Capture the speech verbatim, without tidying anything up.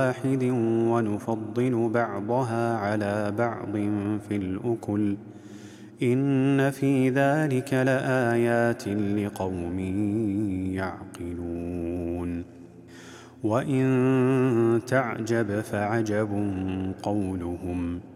واحد ونفضل بعضها على بعض في الأكل إن في ذلك لآيات لقوم يعقلون. وإن تعجب فعجب قولهم